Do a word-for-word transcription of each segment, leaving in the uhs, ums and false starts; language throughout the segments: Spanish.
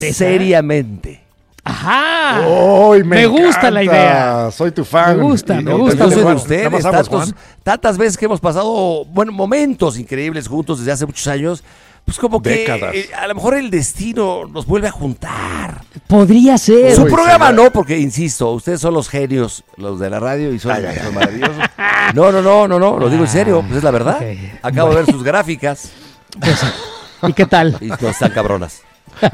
seriamente. Ajá. Oh, me me gusta la idea. Soy tu fan. Me gusta, Y- me y- gusta. Yo y- soy de Juan, ustedes, nada más hablas, tantos- Juan. tantas veces que hemos pasado, bueno, momentos increíbles juntos desde hace muchos años, pues como que Décadas. eh, a lo mejor el destino nos vuelve a juntar. Podría ser. Su Uy, programa sí, no, porque insisto, ustedes son los genios, los de la radio, y son, Ay, ay, son ay. maravillosos. No, no, no, no, no, lo digo en serio, pues es la verdad. Ok. Acabo de ver sus gráficas Pues, ¿y qué tal? y no están cabronas.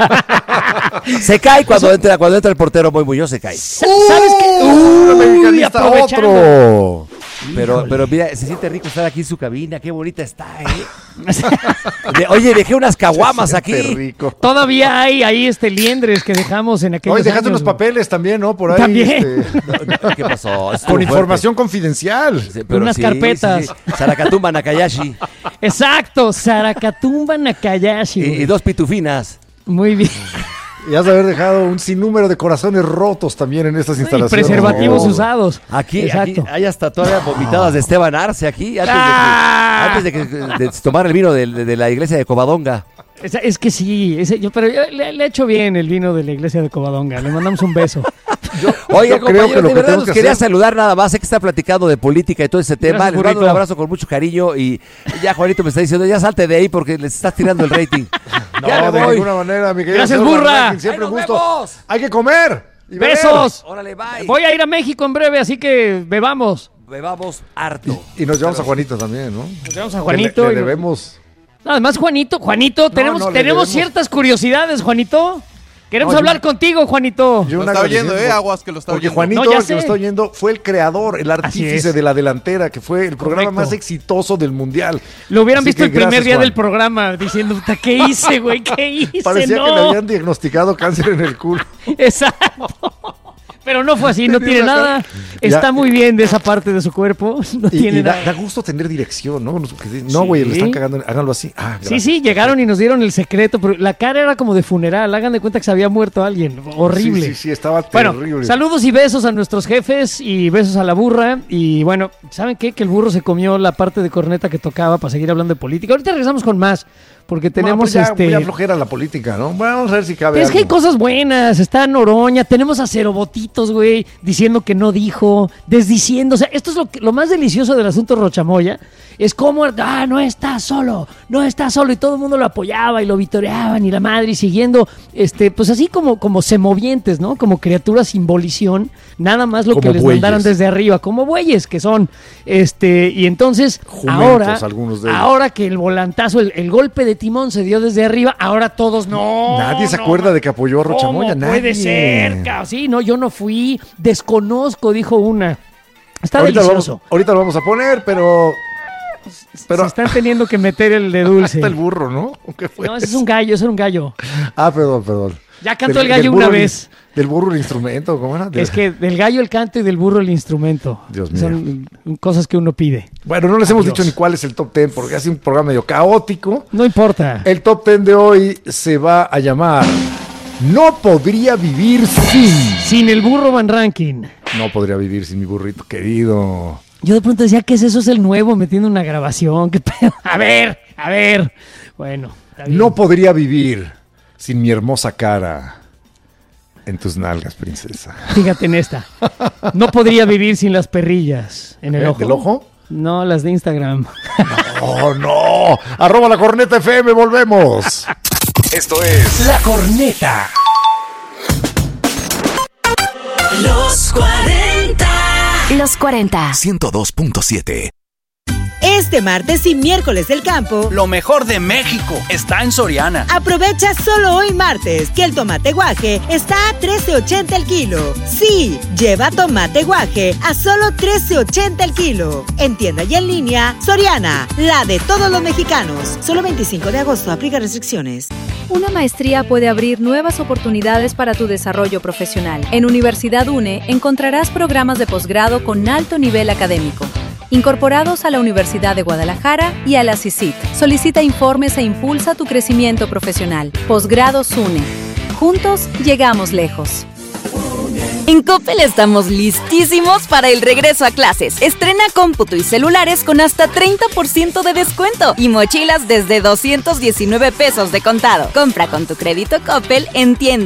Se cae cuando entra, cuando entra el portero Moy Muñoz, se cae. ¿Sabes qué? ¡Uh, Uy, americanista aprovechando. otro! Pero, pero mira, se siente rico estar aquí en su cabina, qué bonita está, ¿eh? De- oye, dejé unas caguamas Se aquí. siente rico. Todavía hay ahí este liendres que dejamos en aquellos Oye, dejaste años, unos güey. papeles también, ¿no? Por ahí. También. este, ¿Qué pasó? Estuvo con fuerte. información confidencial. Sí, Unas carpetas. Sarakatumba Nakayashi Exacto, Sarakatumba Nakayashi. y, güey. y dos pitufinas. Muy bien. Y has de haber dejado un sinnúmero de corazones rotos también en estas Y instalaciones. preservativos Oh. usados. Aquí, Exacto. aquí hay hasta todavía vomitadas de Esteban Arce aquí, antes, Ah. de, que, antes de, que, de tomar el vino de, de- de la iglesia de Covadonga. Es, es que sí, ese- yo, pero yo le, le he hecho bien el vino de la iglesia de Covadonga. Le mandamos un beso. Oiga, yo creo compañero, que lo de que verdad tenemos los que quería hacer- saludar nada más. Sé que está platicando de política y todo ese tema. Gracias, Les mando un burrito. abrazo con mucho cariño y ya Juanito me está diciendo, ya salte de ahí porque les estás tirando el rating. ya No, me de voy. ninguna manera, mi querido Gracias, señor burra. Van Rankin, siempre ¡Ahí un nos gusto. vemos! Hay que comer. y beber. ¡Besos! Órale, bye. Voy a ir a México en breve, así que bebamos. Bebamos harto. Y nos llevamos a Juanito también, ¿no? Nos llevamos a Que Juanito. Le, y le nos- debemos. Además, Juanito, Juanito, tenemos, no, le tenemos debemos. ciertas curiosidades, Juanito. Queremos No, yo- hablar contigo, Juanito. Yo Lo una está vez oyendo, diciendo- ¿eh? Aguas que lo está Porque oyendo. Juanito, No, ya el que sé. lo está oyendo, fue el creador, el artífice es. de la delantera, que fue el programa Correcto. más exitoso del mundial. Lo hubieran Así visto que el primer gracias, día Juan. del programa diciendo, "Puta, ¿qué hice, güey? ¿Qué hice? Parecía no". que le habían diagnosticado cáncer en el culo. Exacto. Pero no fue así, no Tenía tiene una nada. cara- Está Ya. muy bien de esa parte de su cuerpo. No Y, tiene y da, nada. da gusto tener dirección, ¿no? Que dicen, No, güey, Sí. le están cagando, háganlo así. Ah, Sí, gracias. sí, llegaron y nos dieron el secreto, pero la cara era como de funeral. Hagan de cuenta que se había muerto alguien. Horrible. Sí, sí, sí, estaba Bueno, terrible. saludos y besos a nuestros jefes y besos a la burra. Y bueno, ¿saben qué? Que el burro se comió la parte de corneta que tocaba para seguir hablando de política. Ahorita regresamos con más, porque No, tenemos pues ya, este... ya flojera la política, ¿no? Bueno, vamos a ver si cabe Es que hay algo. cosas buenas, está Noroña, tenemos a Cerobotitos, güey, diciendo que no dijo, desdiciendo, o sea, esto es lo, que- lo más delicioso del asunto Rochamoya, es como, ah, no está solo, no está solo, y todo el mundo lo apoyaba y lo vitoreaban y la madre, y siguiendo, este, pues así como, como semovientes, ¿no? Como criaturas sin volición, nada más lo Como que les bueyes. mandaron desde arriba, como bueyes que son, este, y entonces, Jumentos, ahora, algunos de ellos. ahora que el volantazo, el, el golpe de timón se dio desde arriba, ahora todos no. Nadie se no, acuerda no. de que apoyó a Rochamoya, ¿Cómo puede nadie. ser? ca- Sí, no, yo no fui, desconozco, dijo una. Está ahorita, lo delicioso. vamos, ahorita lo vamos a poner, pero... pero Se están teniendo que meter el de dulce. hasta el burro, ¿no? ¿O qué fue No, ese es eso? un gallo, ese era un gallo. Ah, perdón, perdón. Ya cantó Del- el gallo del una burro el- vez. Del burro el instrumento, ¿cómo era? De- Es que del gallo el canto y del burro el instrumento. Dios mío. Son cosas que uno pide. Bueno, no les hemos Adiós. dicho ni cuál es el top ten, porque ha sido un programa medio caótico. No importa. El top ten de hoy se va a llamar No podría vivir sin. Sin el burro Van Ranking. No podría vivir sin mi burrito querido. Yo de pronto decía, ¿qué es eso? Es el nuevo metiendo una grabación. ¿Qué pedo? A ver, a ver. Bueno, está bien. No podría vivir sin mi hermosa cara en tus nalgas, princesa. Fíjate en esta. No podría vivir sin las perrillas en el ¿Eh? ojo. ¿Del ojo? No, las de Instagram. ¡Oh, no! Arroba la corneta F M, volvemos. Esto es La Corneta. Los cuarenta. Los cuarenta. ciento dos punto siete. Este martes y miércoles del campo, Lo mejor de México está en Soriana. aprovecha solo hoy martes que el tomate guaje está a trece ochenta el kilo. Sí, lleva tomate guaje a solo trece ochenta el kilo. En tienda y en línea, Soriana, la de todos los mexicanos. Solo veinticinco de agosto, aplica restricciones. Una maestría puede abrir nuevas oportunidades para tu desarrollo profesional. En Universidad UNE encontrarás programas de posgrado con alto nivel académico, incorporados a la Universidad de Guadalajara y a la CICIT. Solicita informes e impulsa tu crecimiento profesional. Posgrados UNE. Juntos llegamos lejos. UNE. En Coppel estamos listísimos para el regreso a clases. Estrena cómputo y celulares con hasta treinta por ciento de descuento y mochilas desde doscientos diecinueve pesos de contado. Compra con tu crédito Coppel en tienda